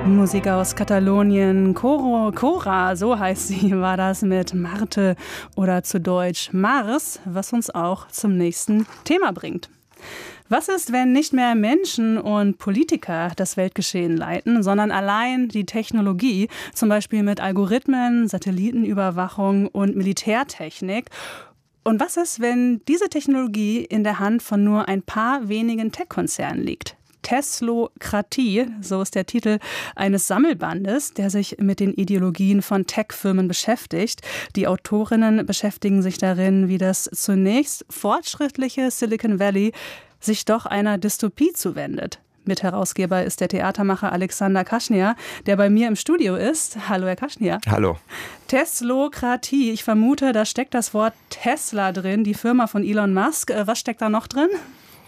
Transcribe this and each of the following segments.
Musik aus Katalonien, Cora, so heißt sie, war das mit Marte oder zu Deutsch Mars, was uns auch zum nächsten Thema bringt. Was ist, wenn nicht mehr Menschen und Politiker das Weltgeschehen leiten, sondern allein die Technologie, zum Beispiel mit Algorithmen, Satellitenüberwachung und Militärtechnik? Und was ist, wenn diese Technologie in der Hand von nur ein paar wenigen Tech-Konzernen liegt? Teslokratie, so ist der Titel eines Sammelbandes, der sich mit den Ideologien von Tech-Firmen beschäftigt. Die Autorinnen beschäftigen sich darin, wie das zunächst fortschrittliche Silicon Valley sich doch einer Dystopie zuwendet. Mitherausgeber ist der Theatermacher Alexander Kaschniar, der bei mir im Studio ist. Hallo, Herr Kaschniar. Hallo. Teslokratie, ich vermute, da steckt das Wort Tesla drin, die Firma von Elon Musk. Was steckt da noch drin?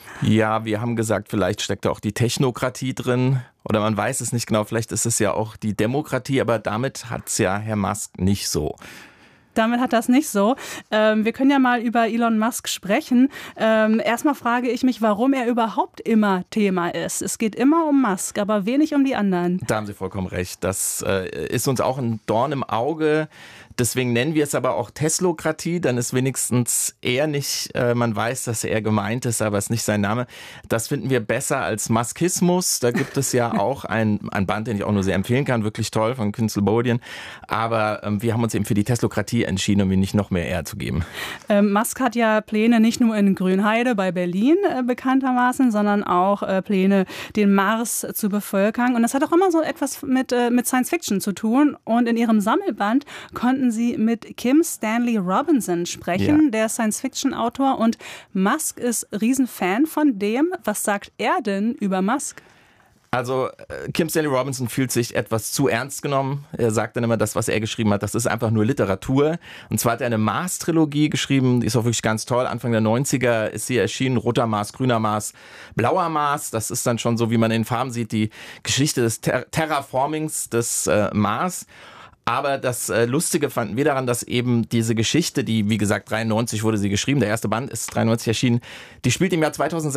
Ja, wir haben gesagt, vielleicht steckt da auch die Technokratie drin. Oder man weiß es nicht genau, vielleicht ist es ja auch die Demokratie, aber damit hat es ja Herr Musk nicht so. Damit hat das nicht so. Wir können ja mal über Elon Musk sprechen. Erstmal frage ich mich, warum er überhaupt immer Thema ist. Es geht immer um Musk, aber wenig um die anderen. Da haben Sie vollkommen recht. Das ist uns auch ein Dorn im Auge. Deswegen nennen wir es aber auch Teslokratie, dann ist wenigstens er nicht, man weiß, dass er gemeint ist, aber es ist nicht sein Name. Das finden wir besser als Muskismus. Da gibt es ja auch ein Band, den ich auch nur sehr empfehlen kann, wirklich toll, von Künzel Bodien. Aber wir haben uns eben für die Teslokratie entschieden, um ihm nicht noch mehr Ehre zu geben. Musk hat ja Pläne nicht nur in Grünheide bei Berlin bekanntermaßen, sondern auch Pläne, den Mars zu bevölkern. Und das hat auch immer so etwas mit Science Fiction zu tun. Und in ihrem Sammelband konnten Sie mit Kim Stanley Robinson sprechen, ja, der Science-Fiction-Autor. Und Musk ist Riesenfan von dem. Was sagt er denn über Musk? Also Kim Stanley Robinson fühlt sich etwas zu ernst genommen. Er sagt dann immer, das, was er geschrieben hat, das ist einfach nur Literatur. Und zwar hat er eine Mars-Trilogie geschrieben, die ist auch wirklich ganz toll. Anfang der 90er ist sie erschienen, roter Mars, grüner Mars, blauer Mars. Das ist dann schon so, wie man in den Farben sieht, die Geschichte des Terraformings des Mars. Aber das Lustige fanden wir daran, dass eben diese Geschichte, die, wie gesagt, 93 wurde sie geschrieben, der erste Band ist 93 erschienen, die spielt im Jahr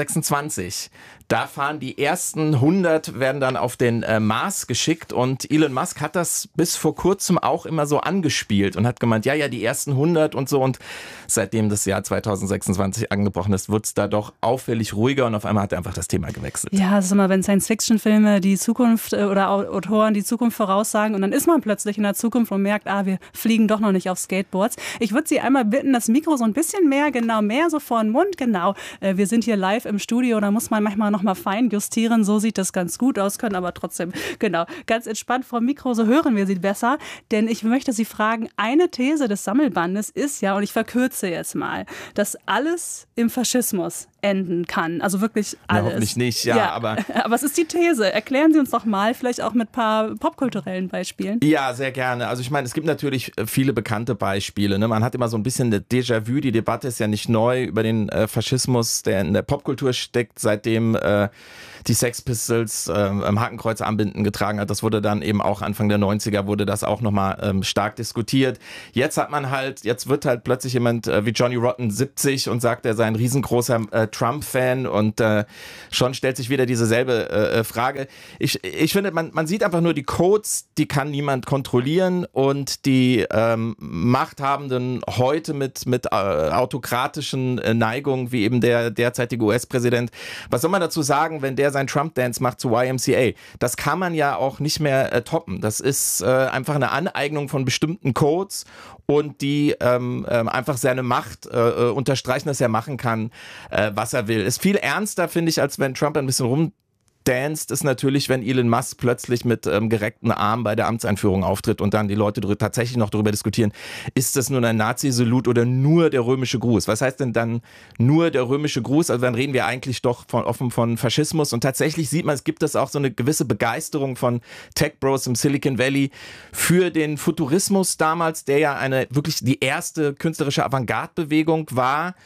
2026. Da fahren die ersten 100, werden dann auf den Mars geschickt und Elon Musk hat das bis vor kurzem auch immer so angespielt und hat gemeint, ja, die ersten 100 und so. Und seitdem das Jahr 2026 angebrochen ist, wird es da doch auffällig ruhiger und auf einmal hat er einfach das Thema gewechselt. Ja, das ist immer, wenn Science-Fiction-Filme die Zukunft oder Autoren die Zukunft voraussagen und dann ist man plötzlich in der Zukunft und merkt, wir fliegen doch noch nicht auf Skateboards. Ich würde Sie einmal bitten, das Mikro so ein bisschen mehr so vor den Mund, genau. Wir sind hier live im Studio, da muss man manchmal noch mal fein justieren, so sieht das ganz gut aus, können aber trotzdem, genau, ganz entspannt vor dem Mikro, so hören wir Sie besser, denn ich möchte Sie fragen, eine These des Sammelbandes ist ja, und ich verkürze jetzt mal, dass alles im Faschismus enden kann, also wirklich alles. Hoffentlich nicht, ja. Aber es ist die These. Erklären Sie uns doch mal, vielleicht auch mit ein paar popkulturellen Beispielen. Ja, sehr gerne. Also ich meine, es gibt natürlich viele bekannte Beispiele. Ne? Man hat immer so ein bisschen eine Déjà-vu. Die Debatte ist ja nicht neu über den Faschismus, der in der Popkultur steckt, seitdem die Sex Pistols Hakenkreuzarmbinden getragen hat. Das wurde dann eben auch Anfang der 90er, wurde das auch nochmal stark diskutiert. Jetzt wird halt plötzlich jemand wie Johnny Rotten 70 und sagt, er sei ein riesengroßer Trump-Fan und schon stellt sich wieder dieselbe Frage. Ich finde, man sieht einfach nur die Codes, die kann niemand kontrollieren und die Machthabenden heute mit autokratischen Neigungen, wie eben der derzeitige US-Präsident. Was soll man dazu sagen, wenn der seinen Trump-Dance macht zu YMCA? Das kann man ja auch nicht mehr toppen. Das ist einfach eine Aneignung von bestimmten Codes und die einfach seine Macht unterstreichen, dass er machen kann, was er will. Ist viel ernster, finde ich, als wenn Trump ein bisschen rumdanced, ist natürlich, wenn Elon Musk plötzlich mit gereckten Armen bei der Amtseinführung auftritt und dann die Leute tatsächlich noch darüber diskutieren, ist das nun ein Nazi-Salut oder nur der römische Gruß? Was heißt denn dann nur der römische Gruß? Also dann reden wir eigentlich doch offen von Faschismus und tatsächlich sieht man, es gibt das auch so eine gewisse Begeisterung von Tech-Bros im Silicon Valley für den Futurismus damals, der ja wirklich die erste künstlerische Avantgarde-Bewegung war.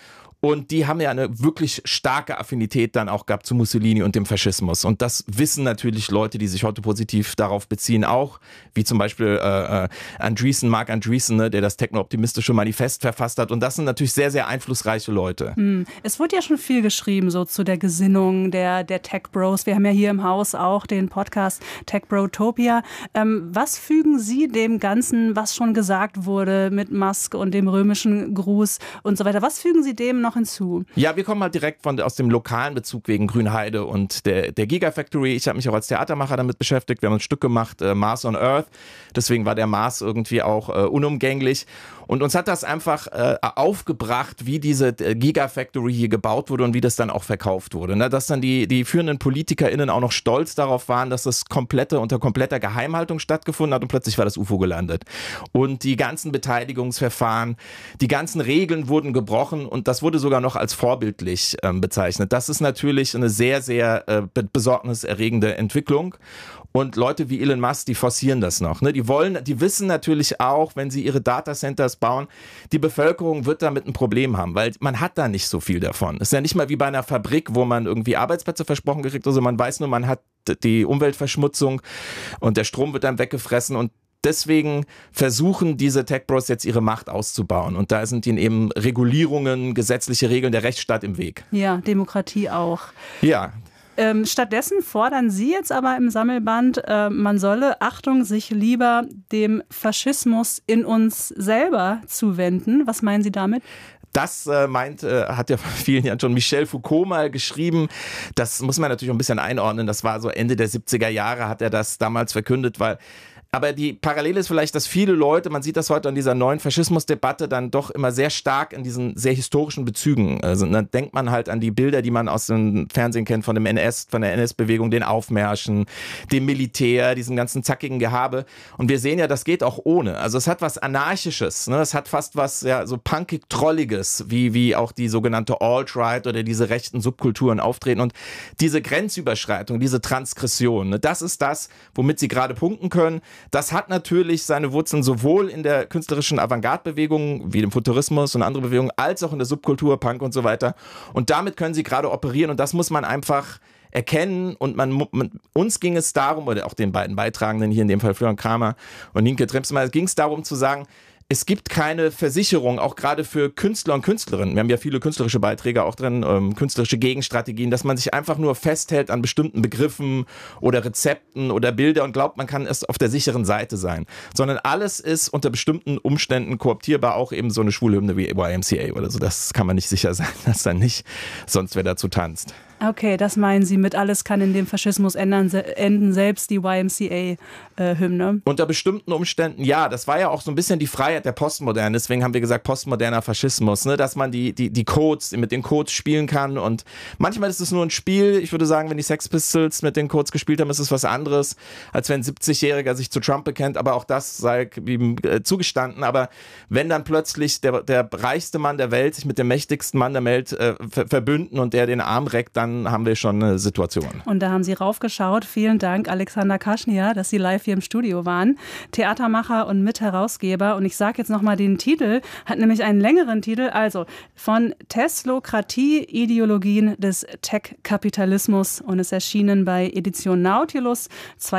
Und die haben ja eine wirklich starke Affinität dann auch gehabt zu Mussolini und dem Faschismus. Und das wissen natürlich Leute, die sich heute positiv darauf beziehen, auch, wie zum Beispiel Mark Andreessen, ne, der das techno-optimistische Manifest verfasst hat. Und das sind natürlich sehr, sehr einflussreiche Leute. Es wurde ja schon viel geschrieben, so zu der Gesinnung der Tech-Bros. Wir haben ja hier im Haus auch den Podcast Tech-Brotopia. Was fügen Sie dem Ganzen, was schon gesagt wurde mit Musk und dem römischen Gruß und so weiter, was fügen Sie dem noch hinzu? Ja, wir kommen halt direkt aus dem lokalen Bezug wegen Grünheide und der Gigafactory. Ich habe mich auch als Theatermacher damit beschäftigt. Wir haben ein Stück gemacht, Mars on Earth. Deswegen war der Mars irgendwie auch unumgänglich. Und uns hat das einfach aufgebracht, wie diese Gigafactory hier gebaut wurde und wie das dann auch verkauft wurde. Ne? Dass dann die führenden PolitikerInnen auch noch stolz darauf waren, dass das unter kompletter Geheimhaltung stattgefunden hat und plötzlich war das UFO gelandet. Und die ganzen Beteiligungsverfahren, die ganzen Regeln wurden gebrochen und das wurde sogar noch als vorbildlich bezeichnet. Das ist natürlich eine sehr, sehr besorgniserregende Entwicklung. Und Leute wie Elon Musk, die forcieren das noch. Ne? Die wissen natürlich auch, wenn sie ihre Datacenters bauen, die Bevölkerung wird damit ein Problem haben, weil man hat da nicht so viel davon. Es ist ja nicht mal wie bei einer Fabrik, wo man irgendwie Arbeitsplätze versprochen gekriegt hat. Also man weiß nur, man hat die Umweltverschmutzung und der Strom wird dann weggefressen und deswegen versuchen diese Tech-Bros jetzt ihre Macht auszubauen. Und da sind ihnen eben Regulierungen, gesetzliche Regeln, der Rechtsstaat im Weg. Ja, Demokratie auch. Ja. Stattdessen fordern Sie jetzt aber im Sammelband, man solle, Achtung, sich lieber dem Faschismus in uns selber zuwenden. Was meinen Sie damit? Das hat ja vor vielen Jahren schon Michel Foucault mal geschrieben. Das muss man natürlich ein bisschen einordnen. Das war so Ende der 70er Jahre, hat er das damals verkündet, aber die Parallele ist vielleicht, dass viele Leute, man sieht das heute an dieser neuen Faschismusdebatte, dann doch immer sehr stark in diesen sehr historischen Bezügen sind. Dann denkt man halt an die Bilder, die man aus dem Fernsehen kennt von der NS-Bewegung, den Aufmärschen, dem Militär, diesem ganzen zackigen Gehabe. Und wir sehen ja, das geht auch ohne. Also es hat was Anarchisches, ne? Es hat fast was ja so punkig-trolliges, wie auch die sogenannte Alt-Right oder diese rechten Subkulturen auftreten. Und diese Grenzüberschreitung, diese Transgression, ne? Das ist das, womit sie gerade punkten können. Das hat natürlich seine Wurzeln sowohl in der künstlerischen Avantgarde-Bewegung, wie dem Futurismus und andere Bewegungen, als auch in der Subkultur, Punk und so weiter. Und damit können sie gerade operieren und das muss man einfach erkennen und uns ging es darum, oder auch den beiden Beitragenden, hier in dem Fall Florian Kramer und Nienke Tremsmeier, ging es darum zu sagen, es gibt keine Versicherung, auch gerade für Künstler und Künstlerinnen. Wir haben ja viele künstlerische Beiträge auch drin, künstlerische Gegenstrategien, dass man sich einfach nur festhält an bestimmten Begriffen oder Rezepten oder Bilder und glaubt, man kann es auf der sicheren Seite sein. Sondern alles ist unter bestimmten Umständen kooptierbar, auch eben so eine schwule Hymne wie YMCA oder so. Das kann man nicht sicher sein, dass dann nicht sonst wer dazu tanzt. Okay, das meinen Sie mit alles kann in dem Faschismus enden, selbst die YMCA-Hymne. Unter bestimmten Umständen, ja, das war ja auch so ein bisschen die Freiheit der Postmoderne, deswegen haben wir gesagt postmoderner Faschismus, ne? Dass man die Codes, mit den Codes spielen kann und manchmal ist es nur ein Spiel, ich würde sagen, wenn die Sex Pistols mit den Codes gespielt haben, ist es was anderes, als wenn ein 70-Jähriger sich zu Trump bekennt, aber auch das sei ihm zugestanden, aber wenn dann plötzlich der reichste Mann der Welt sich mit dem mächtigsten Mann der Welt verbünden und der den Arm reckt, dann haben wir schon eine Situation. Und da haben Sie raufgeschaut. Vielen Dank, Alexander Kaschnia, dass Sie live hier im Studio waren. Theatermacher und Mitherausgeber. Und ich sage jetzt nochmal den Titel, hat nämlich einen längeren Titel. Also von Teslokratie, Ideologien des Tech-Kapitalismus. Und ist erschienen bei Edition Nautilus.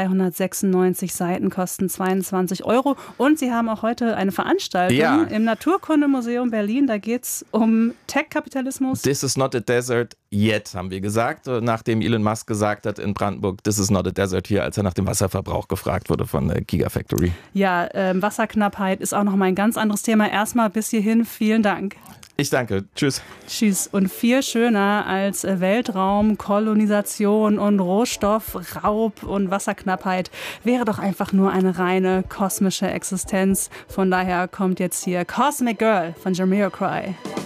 296 Seiten, kosten 22 €. Und Sie haben auch heute eine Veranstaltung im Naturkundemuseum Berlin. Da geht es um Tech-Kapitalismus. This is not a desert yet, haben wir gesagt, nachdem Elon Musk gesagt hat in Brandenburg, this is not a desert hier, als er nach dem Wasserverbrauch gefragt wurde von der Gigafactory. Ja, Wasserknappheit ist auch noch mal ein ganz anderes Thema. Erstmal bis hierhin, vielen Dank. Ich danke. Tschüss. Tschüss. Und viel schöner als Weltraum, Kolonisation und Rohstoffraub und Wasserknappheit wäre doch einfach nur eine reine kosmische Existenz. Von daher kommt jetzt hier Cosmic Girl von Jamiroquai.